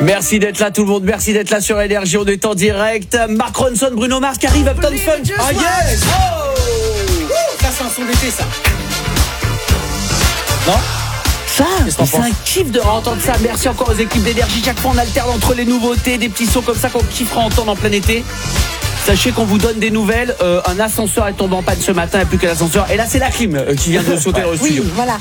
Merci d'être là tout le monde, merci d'être là sur Énergie, on est en direct. Mark Ronson, Bruno Mars qui arrive, Uptown Funk. Ah yes. Ça c'est un son d'été ça. Non? Ça, c'est un kiff de entendre ça. Merci encore aux équipes d'Énergie. Chaque fois on alterne entre les nouveautés, des petits sons comme ça qu'on kiffera entendre en plein été. Sachez qu'on vous donne des nouvelles. Un ascenseur est tombé en panne ce matin, il n'y a plus que l'ascenseur. Et là c'est la clim qui vient de sauter dans le studio. Oui, voilà.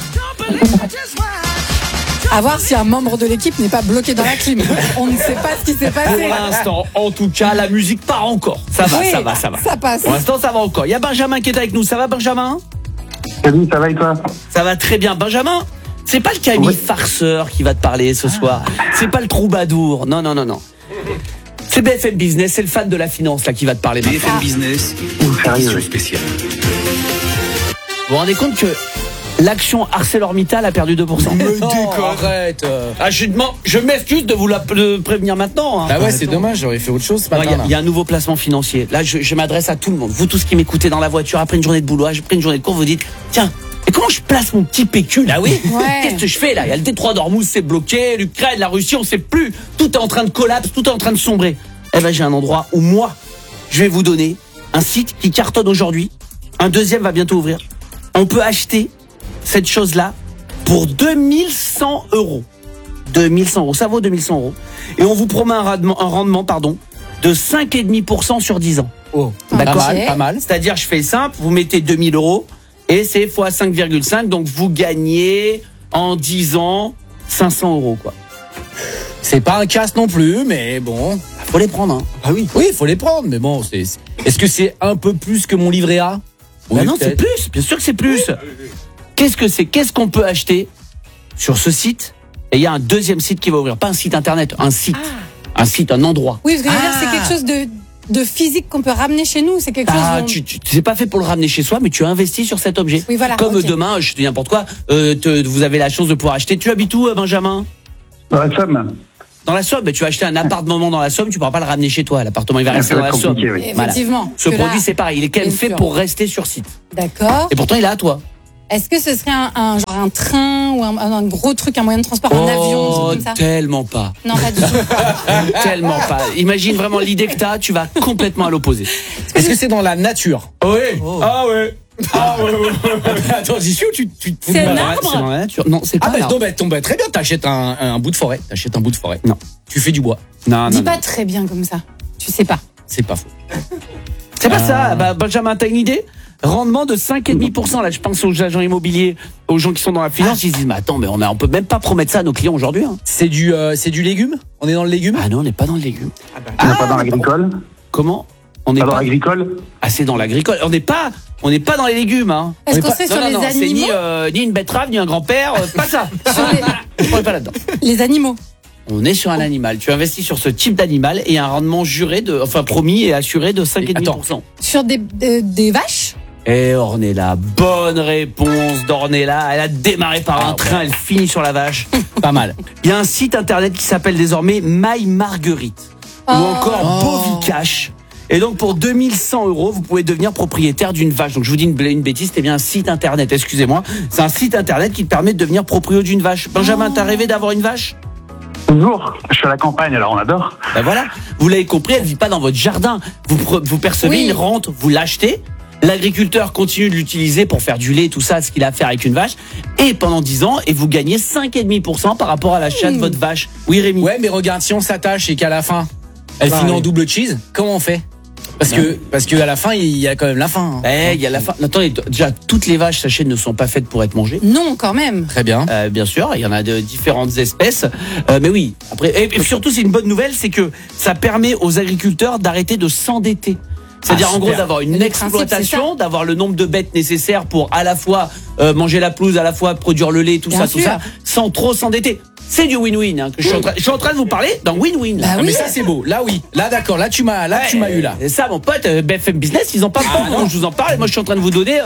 À voir si un membre de l'équipe n'est pas bloqué dans la clim. On ne sait pas ce qui s'est passé. Pour l'instant, en tout cas, la musique part encore. Ça va, Oui, ça va. ça passe. Pour l'instant, ça va encore. Il y a Benjamin qui est avec nous. Ça va, Benjamin? Salut, ça va et toi? Ça va très bien. Benjamin, c'est pas le Camille farceur qui va te parler ce soir. C'est pas le troubadour. Non. C'est BFM Business, c'est le fan de la finance là qui va te parler. BFM Business, édition spéciale. Vous vous rendez compte que l'action ArcelorMittal a perdu 2%? Me déconne. Arrête. Je m'excuse de vous de prévenir maintenant. Hein. Bah ouais, c'est dommage, j'aurais fait autre chose ce matin. Il y a un nouveau placement financier. Là, je m'adresse à tout le monde. Vous tous qui m'écoutez dans la voiture après une journée de boulot, après une journée de cours, vous dites tiens, et comment je place mon petit PQ là? Oui. Ouais. Qu'est-ce que je fais là? Il y a le détroit d'Ormuz, c'est bloqué, l'Ukraine, la Russie, on sait plus. Tout est en train de collapse, tout est en train de sombrer. Eh ben, j'ai un endroit où moi, je vais vous donner un site qui cartonne aujourd'hui. Un deuxième va bientôt ouvrir. On peut acheter cette chose-là pour 2100 €. 2100 €, ça vaut 2100 €. Et on vous promet un rendement de 5,5% sur 10 ans. Oh, d'accord. Pas mal. C'est-à-dire, je fais simple, vous mettez 2000 € et c'est x 5,5, donc vous gagnez en 10 ans 500 € quoi. C'est pas un casse non plus, mais bon. Faut les prendre, hein. Ah oui. Oui, il faut les prendre, mais bon, est-ce que c'est un peu plus que mon livret A? Bah Oui, non, c'est peut-être. plus, bien sûr que c'est plus. Qu'est-ce que c'est? Qu'est-ce qu'on peut acheter sur ce site? Et il y a un deuxième site qui va ouvrir, pas un site internet, un site. Un site, un endroit. Oui, parce que je veux dire, c'est quelque chose de physique qu'on peut ramener chez nous. C'est quelque chose. C'est pas fait pour le ramener chez soi, mais tu investis sur cet objet. Oui, voilà. Comme Ok. demain, je te dis n'importe quoi, vous avez la chance de pouvoir acheter. Tu habites où, Benjamin? Dans la Somme. Dans la Somme, tu vas acheter un appartement dans la Somme, tu pourras pas le ramener chez toi. L'appartement, il va rester Ça dans va la être Somme. compliqué, oui. Voilà. Effectivement. Ce Que là- produit, c'est pareil. Il est quand même bien fait sûr. pour rester sur site. D'accord. Et pourtant, il est à toi. Est-ce que ce serait genre un train ou un gros truc, un moyen de transport, un avion, un truc comme ça? Tellement pas. Non, pas du tout. Tellement pas. Imagine vraiment l'idée que t'as, tu vas complètement à l'opposé. Est-ce que c'est dans la nature? Oui. Ah ouais. Attends, j'y suis ou tu te fous de C'est moi? un Ouais, arbre? C'est dans la nature. Non, c'est pas Ah bah, un arbre. très bien, t'achètes un bout de forêt. T'achètes un bout de forêt. Non. Tu fais du bois. Non, Dis non, pas non. très bien comme ça. Tu sais pas. C'est pas faux. C'est pas ça. Bah, Benjamin, t'as une idée? Rendement de 5,5%. Là, je pense aux agents immobiliers, aux gens qui sont dans la finance. Ils se disent, mais attends, mais on peut même pas promettre ça à nos clients aujourd'hui. Hein. C'est du légume? On est dans le légume? Ah non, on n'est pas dans le légume. On n'est pas dans l'agricole. Comment? On n'est Pas dans pas. l'agricole. Ah, c'est dans l'agricole. On n'est pas dans les légumes. Hein. Est-ce On est qu'on pas- serait sur non, les non, c'est animaux? ni une betterave, ni un grand-père. Pas ça. Sur On n'est pas là-dedans. les animaux. On est sur un animal. Tu investis sur ce type d'animal et un rendement promis et assuré de 5,5%. Sur des vaches? Et Ornella, bonne réponse d'Ornella. Elle a démarré par un train, elle finit sur la vache. Pas mal. Il y a un site internet qui s'appelle désormais My Marguerite ou encore Bovicash. Et donc pour 2100 €, vous pouvez devenir propriétaire d'une vache. Donc je vous dis une bêtise, c'était bien un site internet, excusez-moi. C'est un site internet qui te permet de devenir propriétaire d'une vache. Benjamin, t'as rêvé d'avoir une vache? Toujours. Je suis à la campagne, alors on adore. Ben voilà, vous l'avez compris, elle vit pas dans votre jardin. Vous percevez Oui. une rente, vous l'achetez. L'agriculteur continue de l'utiliser pour faire du lait, tout ça, ce qu'il a à faire avec une vache. Et pendant 10 ans, et vous gagnez 5,5% par rapport à l'achat de votre vache. Oui, Rémi. Ouais, mais regarde, si on s'attache et qu'à la fin, elle finit en double cheese, comment on fait? Parce que à la fin, il y a quand même la fin. Il y a la fin. Attendez, déjà, toutes les vaches, sachez, ne sont pas faites pour être mangées. Non, quand même. Très bien. Bien sûr, il y en a de différentes espèces. Mais oui, après, et surtout, c'est une bonne nouvelle, c'est que ça permet aux agriculteurs d'arrêter de s'endetter. C'est-à-dire en super. gros d'avoir une Le principe, exploitation, d'avoir le nombre de bêtes nécessaires pour à la fois manger la pelouse, à la fois produire le lait, tout Bien ça, sûr. sans trop s'endetter. C'est du win-win. Hein, que je suis en train de vous parler d'un win-win. là. Bah Ah, oui. mais ça c'est beau. Là oui. Là d'accord. Là tu m'as eu là. Et ça, mon pote, BFM Business, ils en parlent pas. non. Donc je vous en parle. Et moi, je suis en train de vous donner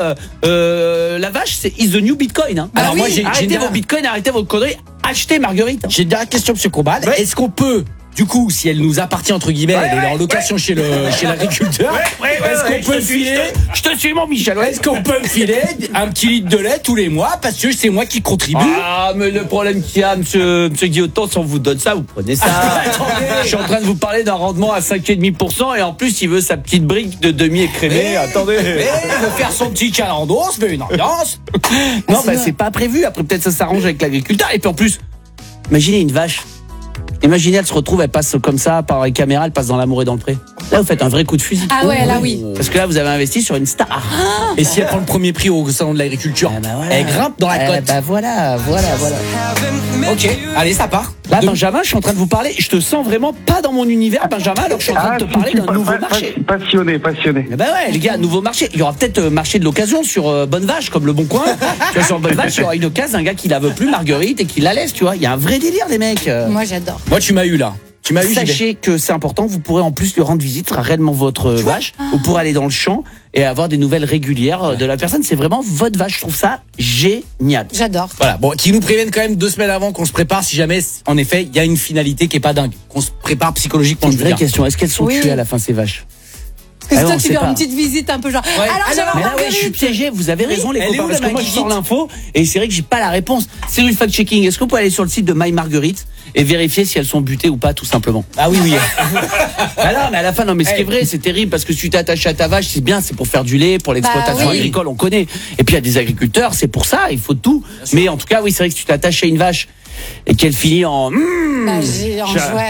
la vache, c'est is the new Bitcoin. Hein. Alors, moi, j'ai arrêtez une- vos bitcoins, arrêtez vos conneries. Achetez Marguerite. Hein. J'ai une dernière question, Monsieur Combal. Ouais. Est-ce qu'on peut du coup, si elle nous appartient entre guillemets, elle est en location chez l'agriculteur. Est-ce qu'on peut filer? Je te suis, mon Michel. Est-ce qu'on peut me filer un petit litre de lait tous les mois parce que c'est moi qui contribue? Ah, mais le problème qu'il y a, monsieur Guillotin, si on vous donne ça, vous prenez ça. Je suis en train de vous parler d'un rendement à 5,5% et en plus, il veut sa petite brique de demi-écrémée. Attendez. Il veut faire son petit calendon, se fait une ambiance. Non, bah, c'est pas prévu. Après, peut-être ça s'arrange avec l'agriculteur. Et puis en plus, imaginez une vache. Imaginez, elle se retrouve, elle passe comme ça par les caméras, elle passe dans l'amour et dans le pré. Là, vous faites un vrai coup de fusil. Ah ouais, là oui. Parce que là, vous avez investi sur une star. Et si elle prend le premier prix au salon de l'agriculture, Ah bah voilà. elle grimpe dans la cote. Bah voilà. Ok, allez, ça part. Là, Benjamin, je suis en train de vous parler. Je te sens vraiment pas dans mon univers, Benjamin, alors que je suis en train de te parler d'un nouveau marché. Passionné. Eh ben ouais, les gars, nouveau marché. Il y aura peut-être marché de l'occasion sur Bonne Vache, comme le Bon Coin. Tu vois, sur Bonne Vache, il y aura une occasion, un gars qui la veut plus, Marguerite, et qui la laisse, tu vois. Il y a un vrai délire, les mecs. Moi, j'adore. Moi, tu m'as eu là. Tu m'as eu. Sachez que c'est important, vous pourrez en plus lui rendre visite, ce sera réellement votre vache. Vous pourrez aller dans le champ et avoir des nouvelles régulières de la personne. C'est vraiment votre vache, je trouve ça génial. J'adore. Voilà, bon, qui nous préviennent quand même 2 semaines avant qu'on se prépare si jamais, en effet, il y a une finalité qui est pas dingue. Qu'on se prépare psychologiquement. Une vraie question, est-ce qu'elles sont Oui. tuées à la fin, ces vaches? Parce que Ah non, toi, on tu sait lui as pas. une petite visite un peu genre. Alors, j'avais Mais là, remarqué. ouais, je suis piégé, vous avez raison, les Elle est copains, où, parce la que moi, je sors Marguerite l'info, et c'est vrai que j'ai pas la réponse. C'est le fact-checking. Est-ce que vous pouvez aller sur le site de My Marguerite et vérifier si elles sont butées ou pas, tout simplement? Ah oui. Ah non, mais à la fin, non, mais ce qui est vrai, c'est terrible, parce que si tu t'es attaché à ta vache, c'est bien, c'est pour faire du lait, pour l'exploitation Bah oui. agricole, on connaît. Et puis, il y a des agriculteurs, c'est pour ça, il faut tout. Mais en tout cas, oui, c'est vrai que si tu t'attaches à une vache, et qu'elle finit en, Bah, j'ai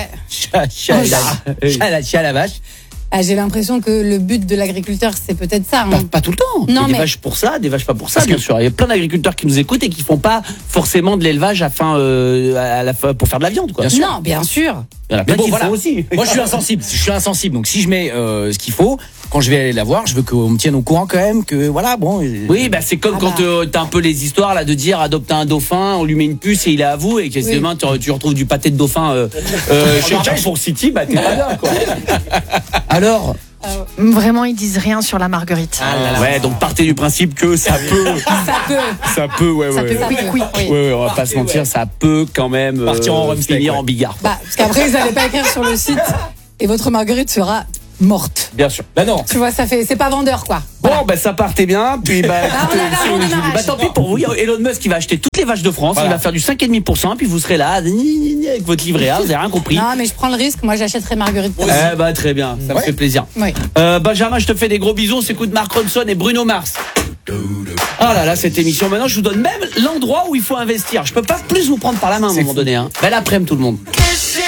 Chat la vache. j'ai l'impression que le but de l'agriculteur, c'est peut-être ça. hein. Pas tout le temps. Il y a Non, des mais- vaches pour ça, des vaches pas pour ça, bien sûr. Il y a plein d'agriculteurs qui nous écoutent et qui font pas forcément de l'élevage pour faire de la viande, quoi. Bien sûr. Non, bien sûr. Il y en a Mais plein bon, qui le voilà. font aussi. Moi, je suis insensible. Donc, si je mets ce qu'il faut, quand je vais aller la voir, je veux qu'on me tienne au courant quand même que voilà, bon. Oui, bah c'est comme Ah quand t'as un peu les histoires là de dire adopte un dauphin, on lui met une puce et il est à vous et que Oui. demain tu retrouves du pâté de dauphin chez Carrefour City, bah t'es pas bien, quoi. Alors, Vraiment, ils disent rien sur la Marguerite. ouais, donc partez du principe que ça peut, Ça peut. ouais, Ça peut. Oui. Ouais, on va pas se mentir, ça peut quand même Partir en rumsteak, finir ouais. en bigard. Bah, parce qu'après, ils n'allaient pas écrire sur le site. Et votre Marguerite sera morte. Bien sûr. Bah non. Tu vois, c'est pas vendeur, quoi. Bon, bah ça partait bien, puis bah, Ah, on avait un bon démarrage. bah tant pis pour vous, il y a Elon Musk qui va acheter toutes les vaches de France, Voilà. il va faire du 5,5%, puis vous serez là avec votre livret A, vous avez rien compris. Non, mais je prends le risque. Moi, j'achèterai Marguerite. Eh bah très bien, ça me fait plaisir. Oui. Benjamin, je te fais des gros bisous, on s'écoute Mark Ronson et Bruno Mars. Oh là là, cette émission, maintenant je vous donne même l'endroit où il faut investir. Je peux pas plus vous prendre par la main à un moment donné. Belle après-midi tout le monde.